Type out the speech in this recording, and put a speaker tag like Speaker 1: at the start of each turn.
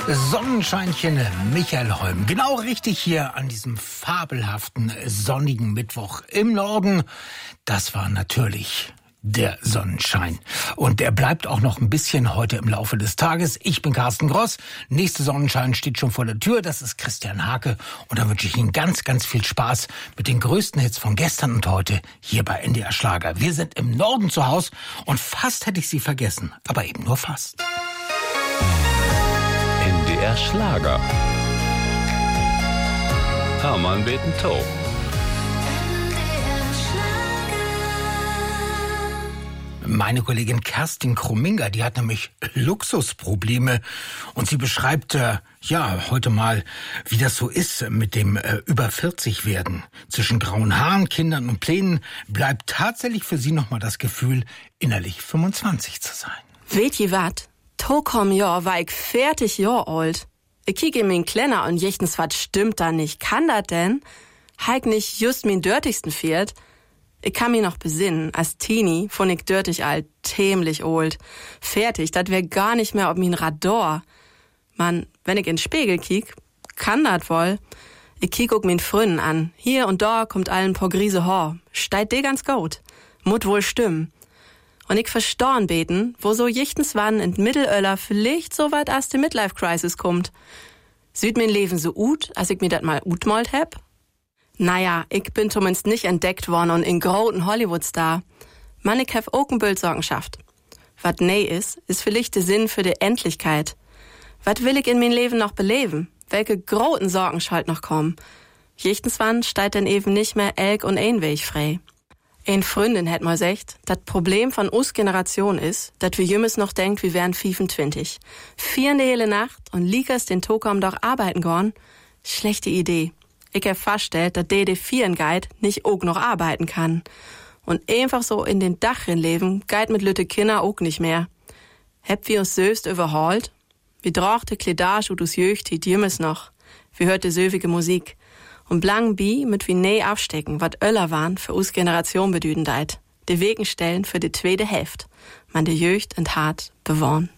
Speaker 1: Sonnenscheinchen Michael Holm. Genau richtig hier an diesem fabelhaften sonnigen Mittwoch im Norden. Das war natürlich der Sonnenschein. Und der bleibt auch noch ein bisschen heute im Laufe des Tages. Ich bin Carsten Gross. Nächste Sonnenschein steht schon vor der Tür. Das ist Christian Hake. Und da wünsche ich Ihnen ganz, ganz viel Spaß mit den größten Hits von gestern und heute hier bei NDR Schlager. Wir sind im Norden zu Hause und fast hätte ich Sie vergessen. Aber eben nur fast.
Speaker 2: NDR Schlager. Hermann Betentow.
Speaker 1: Meine Kollegin Kerstin Krumminger, die hat nämlich Luxusprobleme und sie beschreibt heute mal, wie das so ist mit dem über 40 werden. Zwischen grauen Haaren, Kindern und Plänen bleibt tatsächlich für sie nochmal das Gefühl, innerlich 25 zu sein.
Speaker 3: Weet je wat? Tokom Jahr war ich 40 Jahre alt. Ich kiege in mein Kleiner und jechtens wat stimmt da nicht. Kann dat denn? Heik nicht just mein dörtigsten Pferd? Ich kann mich noch besinnen, als Teenie fand ich dörtig alt, tämlich old. Fertig, dat wär gar nicht mehr auf mein Radar. Man, wenn ich in den Spiegel kiek, kann dat wohl. Ich kiek auch min Fründen an. Hier und da kommt allen paar Grise Haar. Steit de ganz gut. Mut wohl stimmen. Und ich verstorn beten, wo so jichtens wann in Mittelöller vielleicht so weit als die Midlife-Crisis kommt. Süd mein Leben so ut, als ich mir dat mal utmalt heb? Naja, ich bin zumindest nicht entdeckt worden und in großen Hollywood-Star. Man, ich hab auch ein Bildsorgenschaft. Wat nee ist vielleicht der Sinn für die Endlichkeit. Wat will ich in mein Leben noch beleben? Welche großen Sorgen schalt noch kommen? Jichtens wann steigt denn eben nicht mehr Elk und Einweg frei. Ein Freundin hat mal gesagt, das Problem von us Generation ist, dass wir jümmes noch denkt, wir wären 25. 4 hele Nacht und liegers den Tokom doch arbeiten gorn. Schlechte Idee. Ich hab festgestellt, dass die 4 Guide nicht auch noch arbeiten kann. Und einfach so in den Dachrin leben, geht mit lütte Kinder auch nicht mehr. Habt wir uns söst überholt? Wir drochte Kledage und us Jöcht die jümmes noch. Wir hörte söwige Musik. Und blang bi mit wie nee abstecken, wat Öller waren für us Generation bedüden deit. De Wegen stellen für die zweite Hälfte. Man de Jöcht und hart bewohnen.